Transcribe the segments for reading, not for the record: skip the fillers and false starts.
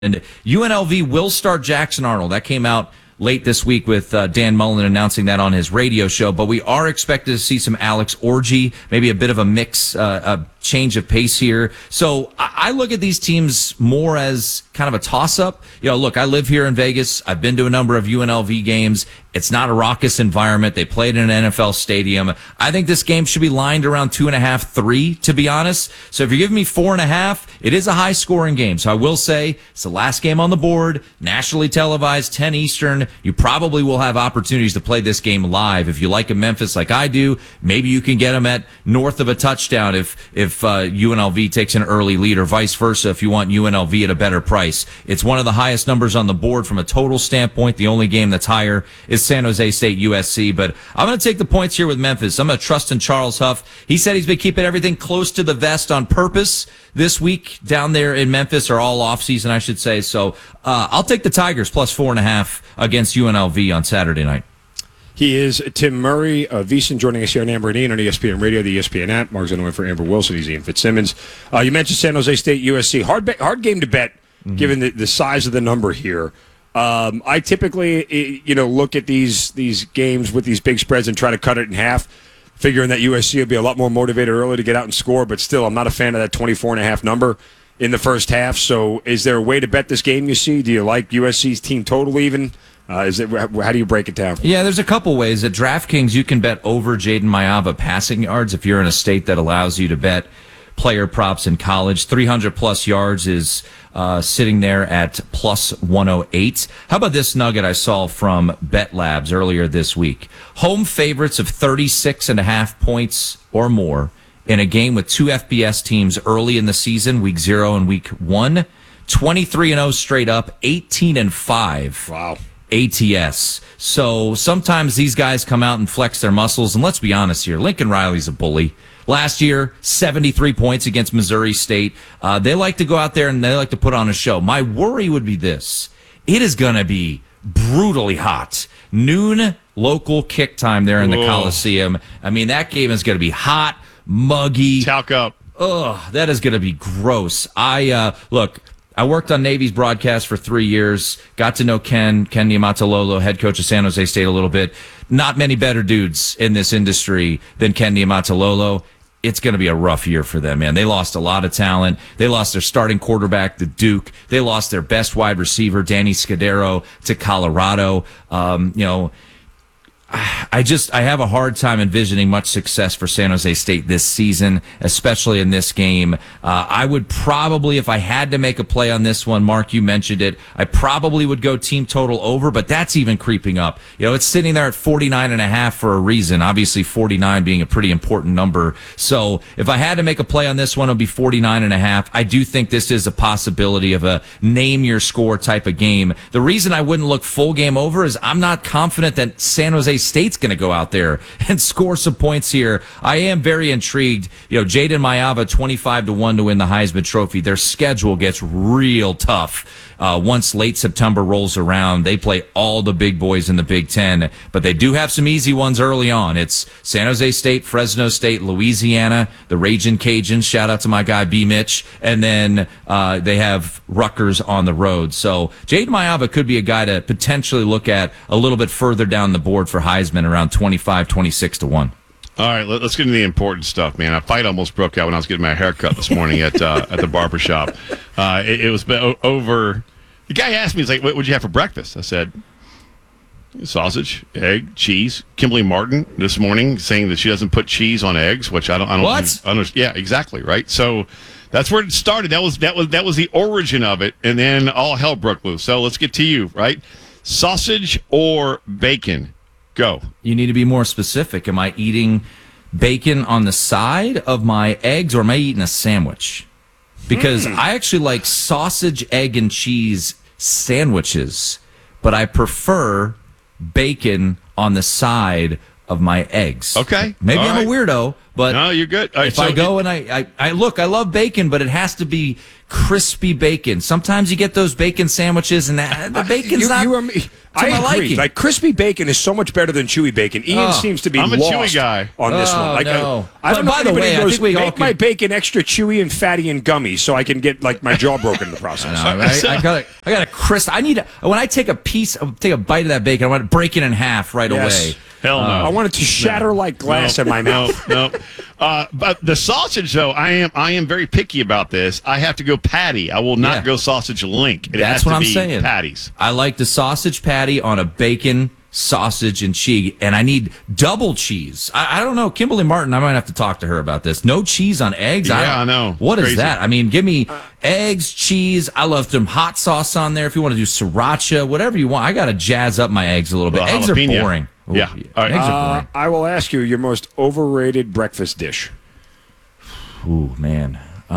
And UNLV will start Jackson Arnold. That came out late this week with Dan Mullen announcing that on his radio show. But we are expected to see some Alex Orji, maybe a bit of a mix, a change of pace here. So I look at these teams more as kind of a toss-up. Look, I live here in Vegas. I've been to a number of UNLV games. It's not a raucous environment. They played in an NFL stadium. I think this game should be lined around 2.5, 3, to be honest. So if you're giving me 4.5, it is a high-scoring game. So I will say it's the last game on the board, nationally televised, 10 Eastern. You probably will have opportunities to play this game live. If you like a Memphis like I do, maybe you can get them at north of a touchdown if UNLV takes an early lead, or vice versa if you want UNLV at a better price. It's one of the highest numbers on the board from a total standpoint. The only game that's higher is San Jose State USC, but I'm going to take the points here with Memphis. I'm going to trust in Charles Huff. He said he's been keeping everything close to the vest on purpose this week down there in Memphis, or all offseason, I should say. So I'll take the Tigers plus 4.5 against UNLV on Saturday night. He is Tim Murray. VSiN joining us here on Amber and Ian on ESPN Radio, the ESPN app. Mark's going to win for Amber Wilson. He's Ian Fitzsimmons. You mentioned San Jose State USC. Hard game to bet, given the size of the number here. I typically, look at these games with these big spreads and try to cut it in half, figuring that USC will be a lot more motivated early to get out and score. But still, I'm not a fan of that 24.5 number in the first half. So is there a way to bet this game, you see? Do you like USC's team total even? How do you break it down? Yeah, there's a couple ways. At DraftKings, you can bet over Jaden Mayava passing yards if you're in a state that allows you to bet player props in college. 300-plus yards is sitting there at plus 108. How about this nugget I saw from Bet Labs earlier this week? Home favorites of 36.5 points or more in a game with two FBS teams early in the season, week 0 and week 1. 23-0 straight up, 18-5. Wow. ATS. So sometimes these guys come out and flex their muscles. And let's be honest here, Lincoln Riley's a bully. Last year, 73 points against Missouri State. They like to go out there and they like to put on a show. My worry would be this. It is going to be brutally hot. Noon local kick time there in the Coliseum. I mean, that game is going to be hot, muggy. Talc up. Ugh, that is going to be gross. I worked on Navy's broadcast for 3 years, got to know Ken Niumatalolo, head coach of San Jose State, a little bit. Not many better dudes in this industry than Ken Niumatalolo. It's going to be a rough year for them, man. They lost a lot of talent. They lost their starting quarterback, the Duke. They lost their best wide receiver, Danny Scudero, to Colorado. I have a hard time envisioning much success for San Jose State this season, especially in this game. I would probably, if I had to make a play on this one, Mark, you mentioned it, I probably would go team total over, but that's even creeping up. It's sitting there at 49.5 for a reason, obviously 49 being a pretty important number. So if I had to make a play on this one, it would be 49.5. I do think this is a possibility of a name your score type of game. The reason I wouldn't look full game over is I'm not confident that San Jose State's going to go out there and score some points here. I am very intrigued. Jaden Mayava 25-1 to win the Heisman Trophy. Their schedule gets real tough. Once late September rolls around, they play all the big boys in the Big Ten, but they do have some easy ones early on. It's San Jose State, Fresno State, Louisiana, the Ragin' Cajuns. Shout out to my guy B. Mitch, and then they have Rutgers on the road. So Jaden Mayava could be a guy to potentially look at a little bit further down the board for Heisman, around 25-26-1. All right, let's get into the important stuff, man. A fight almost broke out when I was getting my hair cut this morning at the barbershop. It was over. The guy asked me, he's like, what would you have for breakfast? I said, sausage, egg, cheese. Kimberly Martin this morning saying that she doesn't put cheese on eggs, which I don't. What? Yeah, exactly, right? So that's where it started. That was the origin of it, and then all hell broke loose. So let's get to you, right? Sausage or bacon? Go. You need to be more specific. Am I eating bacon on the side of my eggs, or am I eating a sandwich? Because I actually like sausage, egg, and cheese sandwiches, but I prefer bacon on the side of my eggs. Okay. Maybe I'm a weirdo, but no, you're good. If I go and I look, I love bacon, but it has to be crispy bacon. Sometimes you get those bacon sandwiches, and the bacon's not. I agree. liking. Like crispy bacon is so much better than chewy bacon. Ian seems to be I'm a lost chewy guy on this one. Like, no. I don't But know. by the way, I goes, think we all make my can- bacon extra chewy and fatty and gummy, so I can get like my jaw broken in the process. I got a crisp. When I take a bite of that bacon, I want to break it in half right Yes. away. Hell no. I want it to shatter like glass in my mouth. No. But the sausage, though, I am very picky about this. I have to go patty. I will not go sausage link. It That's has what to I'm be saying. patties. I like the sausage patty on a bacon, sausage, and cheese, and I need double cheese. I don't know. Kimberly Martin, I might have to talk to her about this. No cheese on eggs? Yeah, I know. What is Crazy. that? I mean, give me eggs, cheese. I love some hot sauce on there if you want to do sriracha, whatever you want. I got to jazz up my eggs a little bit. Well, Eggs are jalapeno. boring. Ooh, Yeah. All right. Eggs are boring. I will ask you your most overrated breakfast dish. Ooh, man.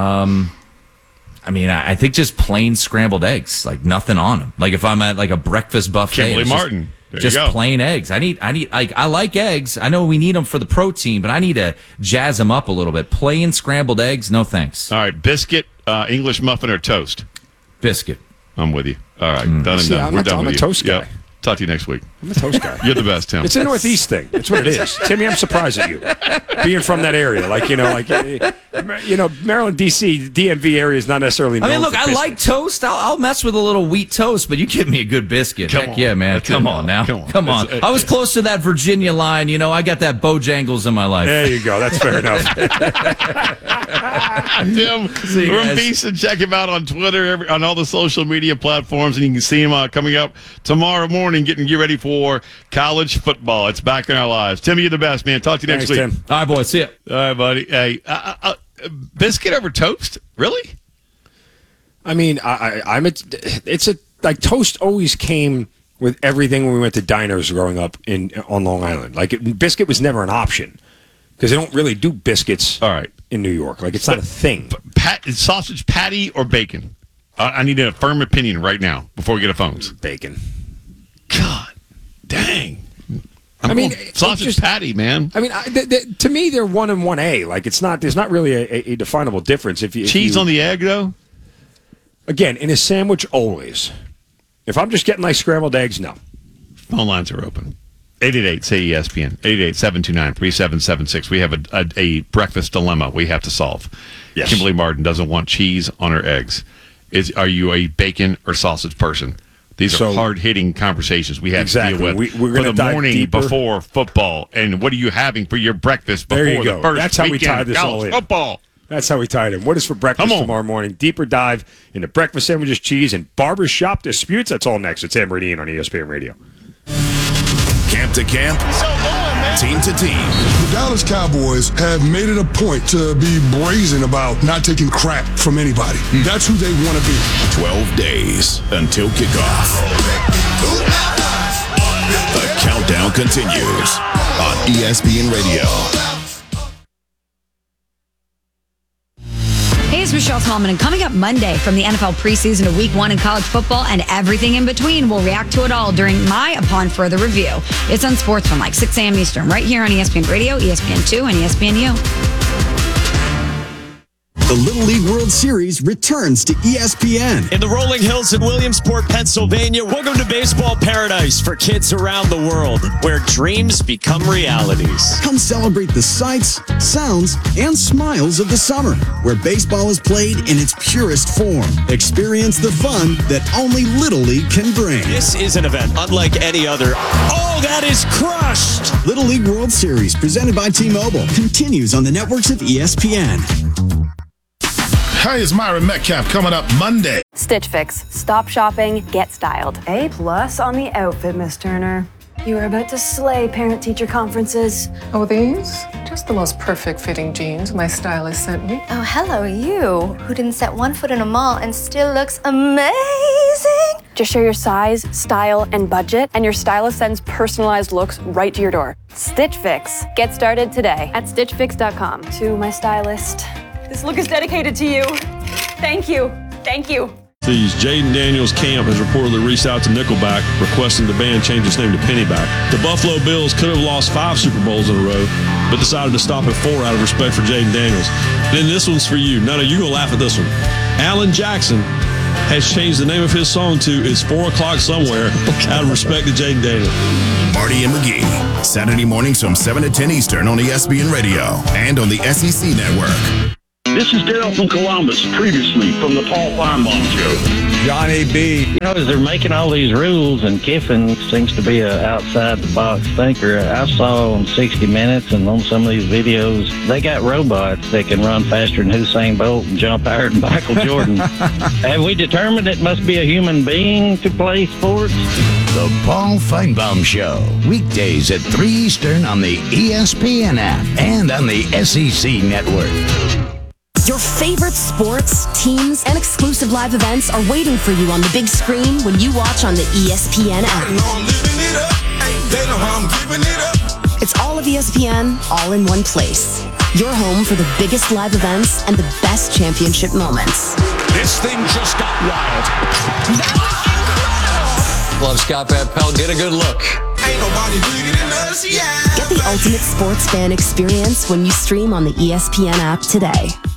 I mean, I think just plain scrambled eggs, like nothing on them. Like if I'm at like a breakfast buffet, Kimberly it's just- Martin. There just you go. plain eggs. I like eggs. I know we need them for the protein, but I need to jazz them up a little bit. Plain scrambled eggs, no thanks. All right. Biscuit, English muffin, or toast? Biscuit. I'm with you. All right. Done and See, done. We're done I'm with a you. toast guy. Yep. Talk to you next week. I'm a toast guy. You're the best, Tim. It's a Northeast thing. That's what it is. Timmy, I'm surprised at you. Being from that area. Maryland, D.C., DMV area is not necessarily known I mean, look, for I biscuits. like toast. I'll mess with a little wheat toast, but you give me a good biscuit. Come Heck on. yeah, man. Come on now. Come on. I was close to that Virginia line. I got that Bojangles in my life. There you go. That's fair enough. Tim you from guys. Beeson. Check him out on Twitter, on all the social media platforms, and you can see him coming up tomorrow morning, getting you ready for college football. It's back in our lives. Tim, you're the best, man. Talk to you next Thanks, week. Tim. All right, boys. See ya. All right, buddy. Hey, biscuit over toast? Really? I mean, like toast always came with everything when we went to diners growing up on Long Island. Like biscuit was never an option because they don't really do biscuits. All right. In New York, like it's not a thing. Sausage patty or bacon? I need a firm opinion right now before we get a phones. Bacon. God dang. I mean, sausage just- patty, man. I mean, to me, they're 1 and 1A. Like it's not. There's not really a definable difference. If Cheese on the egg, though? again in a sandwich, always. If I'm just getting like scrambled eggs, no. Phone lines are open. 888-SAY-ESPN, 888-729-3776. We have a breakfast dilemma we have to solve. Yes. Kimberly Martin doesn't want cheese on her eggs. Are you a bacon or sausage person? These are So- hard-hitting conversations we have Exactly. to deal with We're for gonna the dive morning deeper. before football. And what are you having for your breakfast before There you the go. first That's how we weekend tie of this all college in. football? That's how we tied in. What is for breakfast Come on. tomorrow morning? Deeper dive into breakfast sandwiches, cheese, and barbershop disputes. That's all next. It's Amber and Ian on ESPN Radio. Camp to camp, team to team. The Dallas Cowboys have made it a point to be brazen about not taking crap from anybody. That's who they want to be. 12 days until kickoff. The countdown continues on ESPN Radio. Hey, it's Michelle Tallman, and coming up Monday from the NFL preseason to week 1 in college football and everything in between, we'll react to it all during my Upon Further Review. It's on Sports from like 6 a.m. Eastern, right here on ESPN Radio, ESPN2, and ESPNU. The Little League World Series returns to ESPN. In the rolling hills in Williamsport, Pennsylvania, welcome to baseball paradise for kids around the world, where dreams become realities. Come celebrate the sights, sounds, and smiles of the summer, where baseball is played in its purest form. Experience the fun that only Little League can bring. This is an event unlike any other. Oh, that is crushed! Little League World Series, presented by T-Mobile, continues on the networks of ESPN. Hey, it's Myron Metcalf coming up Monday. Stitch Fix. Stop shopping, get styled. A+ on the outfit, Miss Turner. You are about to slay parent-teacher conferences. Oh, these? Just the most perfect fitting jeans my stylist sent me. Oh, hello, you, who didn't set one foot in a mall and still looks amazing. Just share your size, style, and budget, and your stylist sends personalized looks right to your door. Stitch Fix. Get started today at stitchfix.com. To my stylist, this look is dedicated to you. Thank you. Thank you. Jaden Daniels Camp has reportedly reached out to Nickelback requesting the band change its name to Pennyback. The Buffalo Bills could have lost 5 Super Bowls in a row, but decided to stop at 4 out of respect for Jaden Daniels. Then this one's for you. No, you're going to laugh at this one. Alan Jackson has changed the name of his song to It's 4 O'Clock Somewhere out of respect to Jake Daniel. Marty and McGee, Saturday mornings from 7 to 10 Eastern on ESPN Radio and on the SEC Network. This is Dale from Columbus, previously from the Paul Feinbaum Show. Johnny B. You know, as they're making all these rules, and Kiffin seems to be an outside-the-box thinker, I saw on 60 Minutes and on some of these videos, they got robots that can run faster than Usain Bolt and jump higher than Michael Jordan. Have we determined it must be a human being to play sports? The Paul Feinbaum Show, weekdays at 3 Eastern on the ESPN app and on the SEC Network. Your favorite sports, teams, and exclusive live events are waiting for you on the big screen when you watch on the ESPN app. It's all of ESPN, all in one place. Your home for the biggest live events and the best championship moments. This thing just got wild. That was incredible. Love Scott Van Pelt. Get a good look. Ain't nobody bigger than us, yeah. Get the ultimate sports fan experience when you stream on the ESPN app today.